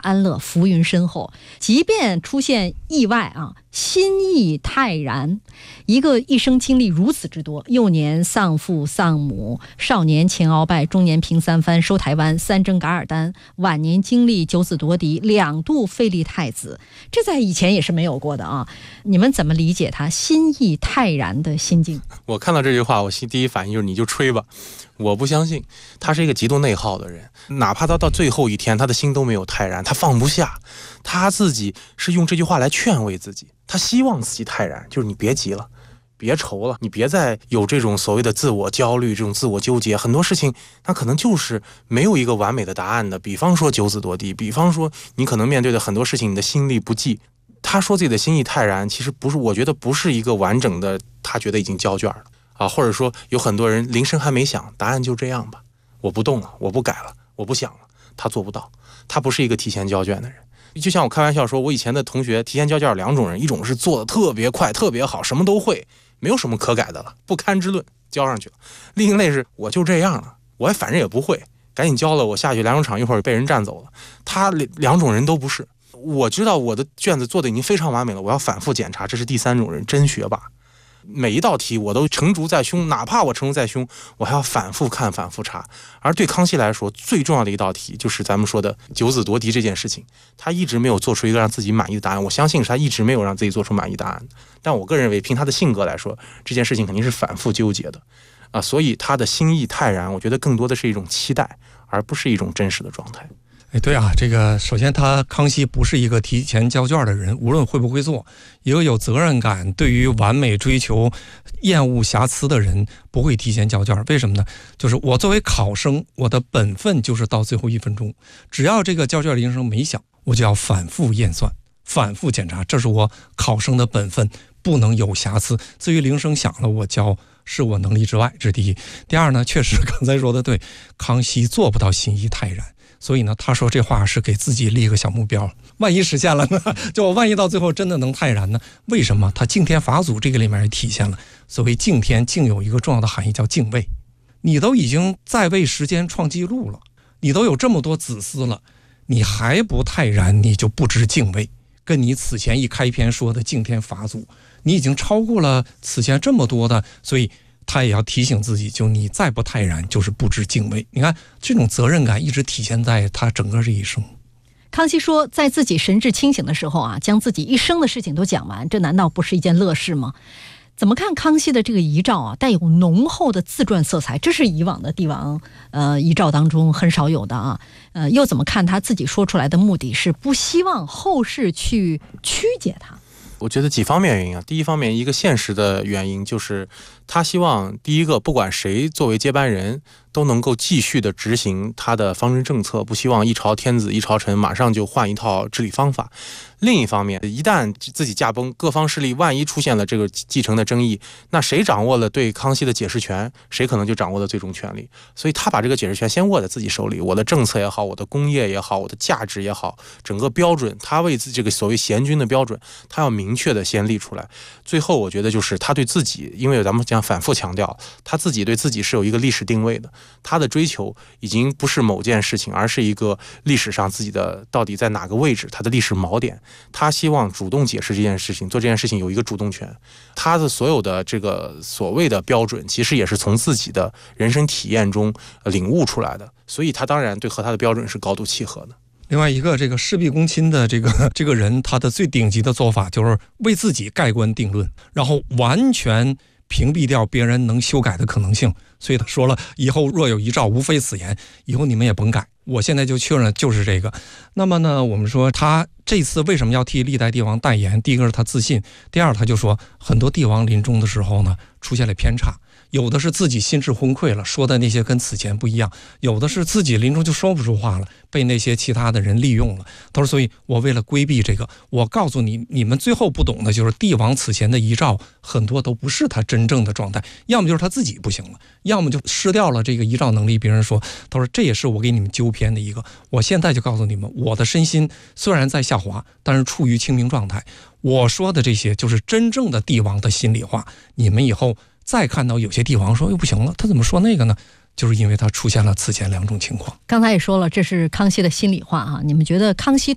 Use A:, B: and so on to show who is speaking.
A: 安乐，浮云深厚。即便出现意外啊，心意泰然。一个一生经历如此之多，幼年丧父丧母，少年前鳌拜，中年平三藩收台湾，三征噶尔丹，晚年经历九子夺嫡，2度废立太子，这在以前也是没有过的啊。你们怎么理解他心意泰然的心境？
B: 我看到这句话，我第一反应就是你就吹吧，我不相信。他是一个极度内耗的人，哪怕他到最后一天，他的心都没有泰然，他放不下，他自己是用这句话来劝慰自己，他希望自己泰然，就是你别急了，别愁了，你别再有这种所谓的自我焦虑，这种自我纠结，很多事情它可能就是没有一个完美的答案的。比方说九子夺嫡，比方说你可能面对的很多事情，你的心力不济。他说自己的心意泰然，其实不是，我觉得不是一个完整的，他觉得已经交卷了啊，或者说有很多人铃声还没响，答案就这样吧，我不动了，我不改了，我不想了，他做不到，他不是一个提前交卷的人。就像我开玩笑说，我以前的同学提前交卷有2种人，一种是做的特别快特别好，什么都会，没有什么可改的了，不堪之论交上去了；另一类是我就这样了，我反正也不会，赶紧交了，我下去2场一会儿被人占走了。他2种人都不是。我知道我的卷子做的已经非常完美了，我要反复检查，这是第3种人，真学霸。每一道题我都成竹在胸，哪怕我成竹在胸，我还要反复看反复查。而对康熙来说，最重要的一道题就是咱们说的九子夺嫡这件事情，他一直没有做出一个让自己满意的答案。我相信是他一直没有让自己做出满意答案，但我个人认为凭他的性格来说，这件事情肯定是反复纠结的啊，所以他的心意泰然，我觉得更多的是一种期待，而不是一种真实的状态。
C: 对啊，这个首先康熙不是一个提前交卷的人，无论会不会做，一个有责任感、对于完美追求、厌恶瑕疵的人不会提前交卷。为什么呢？就是我作为考生，我的本分就是到最后1分钟，只要这个交卷铃声没响，我就要反复验算、反复检查，这是我考生的本分，不能有瑕疵。至于铃声响了，我交是我能力之外，这是第一。第二呢，确实刚才说的对，康熙做不到心意泰然。所以呢，他说这话是给自己立一个小目标，万一实现了呢？就我万一到最后真的能泰然呢？为什么？他敬天法祖这个里面也体现了，所谓敬天，敬有一个重要的含义叫敬畏。你都已经在位时间创纪录了，你都有这么多子嗣了，你还不泰然，你就不知敬畏。跟你此前一开篇说的敬天法祖，你已经超过了此前这么多的，所以他也要提醒自己，就你再不泰然，就是不知敬畏。你看这种责任感一直体现在他整个这一生。
A: 康熙说，在自己神志清醒的时候啊，将自己一生的事情都讲完，这难道不是一件乐事吗？怎么看康熙的这个遗诏啊，带有浓厚的自传色彩，这是以往的帝王遗诏当中很少有的啊。又怎么看他自己说出来的目的是不希望后世去曲解他？
B: 我觉得几方面原因啊。第一方面，一个现实的原因就是他希望第一个，不管谁作为接班人，都能够继续的执行他的方针政策，不希望一朝天子一朝臣马上就换一套治理方法。另一方面，一旦自己驾崩，各方势力万一出现了这个继承的争议，那谁掌握了对康熙的解释权，谁可能就掌握了最终权力。所以他把这个解释权先握在自己手里，我的政策也好，我的工业也好，我的价值也好，整个标准，他为自己这个所谓贤君的标准，他要明确的先立出来。最后我觉得就是他对自己，因为咱们讲反复强调，他自己对自己是有一个历史定位的，他的追求已经不是某件事情，而是一个历史上自己的到底在哪个位置，他的历史锚点。他希望主动解释这件事情，做这件事情有一个主动权。他的所有的这个所谓的标准，其实也是从自己的人生体验中领悟出来的，所以他当然对和他的标准是高度契合的。
C: 另外一个，这个事必躬亲的这个人，他的最顶级的做法就是为自己盖棺定论，然后完全屏蔽掉别人能修改的可能性。所以他说了，以后若有遗诏，无非此言，以后你们也甭改，我现在就确认就是这个。那么呢，我们说他这次为什么要替历代帝王代言？第一个是他自信，第二他就说很多帝王临终的时候呢，出现了偏差，有的是自己心智昏聩了，说的那些跟此前不一样，有的是自己临终就说不出话了，被那些其他的人利用了。他说，所以我为了规避这个，我告诉你，你们最后不懂的就是帝王此前的遗诏很多都不是他真正的状态，要么就是他自己不行了，要么就失掉了这个遗诏能力。别人说，他说这也是我给你们纠偏的一个，我现在就告诉你们，我的身心虽然在下滑，但是处于清明状态，我说的这些就是真正的帝王的心里话。你们以后再看到有些帝王说又不行了，他怎么说那个呢？就是因为他出现了此前2种情况。
A: 刚才也说了，这是康熙的心里话啊。你们觉得康熙